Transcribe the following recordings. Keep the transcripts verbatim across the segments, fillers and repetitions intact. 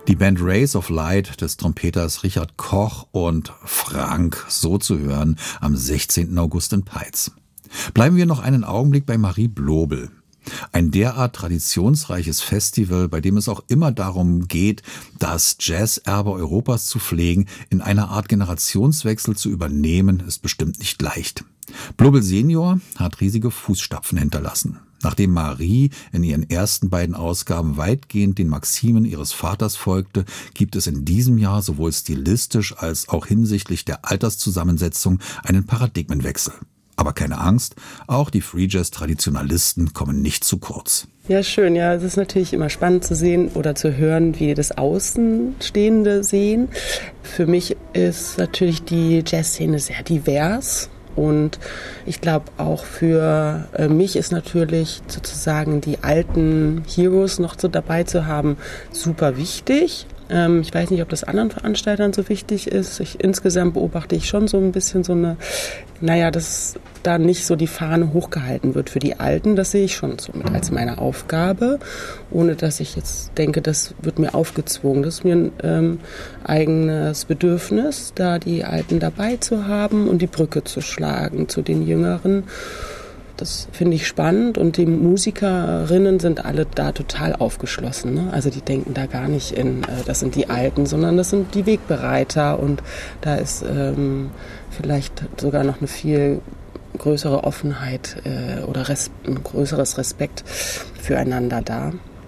Die Band Rays of Light des Trompeters Richard Koch und Frank, so zu hören, am sechzehnten August in Peitz. Bleiben wir noch einen Augenblick bei Marie Blobel. Ein derart traditionsreiches Festival, bei dem es auch immer darum geht, das Jazzerbe Europas zu pflegen, in einer Art Generationswechsel zu übernehmen, ist bestimmt nicht leicht. Blobel Senior hat riesige Fußstapfen hinterlassen. Nachdem Marie in ihren ersten beiden Ausgaben weitgehend den Maximen ihres Vaters folgte, gibt es in diesem Jahr sowohl stilistisch als auch hinsichtlich der Alterszusammensetzung einen Paradigmenwechsel. Aber keine Angst, auch die Free Jazz-Traditionalisten kommen nicht zu kurz. Ja, schön. Ja, es ist natürlich immer spannend zu sehen oder zu hören, wie das Außenstehende sehen. Für mich ist natürlich die Jazzszene sehr divers. Und ich glaube auch für äh, mich ist natürlich sozusagen die alten Heroes noch so dabei zu haben super wichtig. Ähm, ich weiß nicht, ob das anderen Veranstaltern so wichtig ist. Ich, insgesamt beobachte ich schon so ein bisschen so eine, naja, dass da nicht so die Fahne hochgehalten wird für die Alten. Das sehe ich schon so mit als meine Aufgabe, ohne dass ich jetzt denke, das wird mir aufgezwungen. Das ist mir ein ähm, eigenes Bedürfnis, da die Alten dabei zu haben und die Brücke zu schlagen zu den Jüngeren. Das finde ich spannend und die Musikerinnen sind alle da total aufgeschlossen. Ne? Also die denken da gar nicht in, äh, das sind die Alten, sondern das sind die Wegbereiter und da ist ähm, vielleicht sogar noch eine viel größere Offenheit äh, oder res- ein größeres Respekt füreinander da.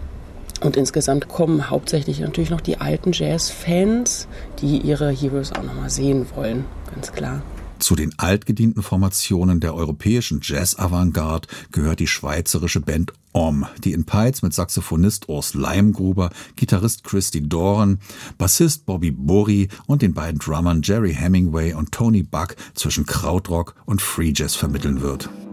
Und insgesamt kommen hauptsächlich natürlich noch die alten Jazz-Fans, die ihre Heroes auch nochmal sehen wollen, ganz klar. Zu den altgedienten Formationen der europäischen Jazz-Avantgarde gehört die schweizerische Band Om, die in Peitz mit Saxophonist Urs Leimgruber, Gitarrist Christy Doran, Bassist Bobby Burri und den beiden Drummern Jerry Hemingway und Tony Buck zwischen Krautrock und Free Jazz vermitteln wird.